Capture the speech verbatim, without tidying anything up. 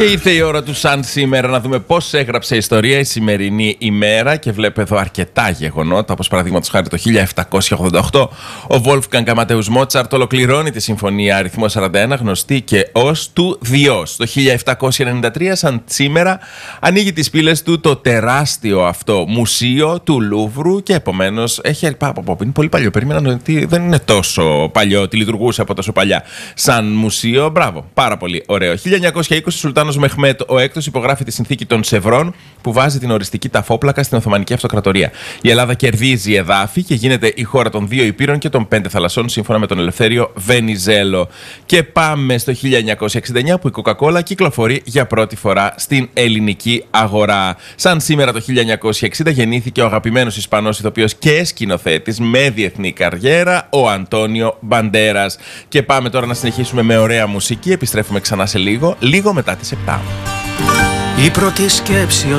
Και ήρθε η ώρα του σαν σήμερα να δούμε πώς έγραψε ιστορία η σημερινή ημέρα και βλέπω εδώ αρκετά γεγονότα, όπως παραδείγματος χάρη το χίλια επτακόσια ογδόντα οκτώ ο Wolfgang Amadeus Mozart ολοκληρώνει τη συμφωνία αριθμό σαράντα ένα, γνωστή και ως του Διός. Το χίλια επτακόσια ενενήντα τρία, σαν σήμερα, ανοίγει τις πύλες του το τεράστιο αυτό μουσείο του Λούβρου και επομένως έχει. Από είναι πολύ παλιό. Περίμενα ότι δεν είναι τόσο παλιό, ότι λειτουργούσε από τόσο παλιά σαν μουσείο. Μπράβο, πάρα πολύ ωραίο. χίλια εννιακόσια είκοσι, ο Σουλτάνος Μεχμέτ ο Έκτος υπογράφει τη συνθήκη των Σευρών που βάζει την οριστική ταφόπλακα στην Οθωμανική Αυτοκρατορία. Η Ελλάδα κερδίζει εδάφη και γίνεται η χώρα των δύο υπήρων και των πέντε θαλασσών, σύμφωνα με τον Ελευθέριο Βενιζέλο. Και πάμε στο χίλια εννιακόσια εξήντα εννιά, που η Coca-Cola κυκλοφορεί για πρώτη φορά στην ελληνική αγορά. Σαν σήμερα το χίλια εννιακόσια εξήντα γεννήθηκε ο αγαπημένος Ισπανός ηθοποιός και σκηνοθέτης με διεθνή καριέρα, ο Αντώνιο Μπαντέρας. Και πάμε τώρα να συνεχίσουμε με ωραία μουσική. Επιστρέφουμε ξανά σε λίγο, λίγο μετά τις επτά. Η πρώτη σκέψη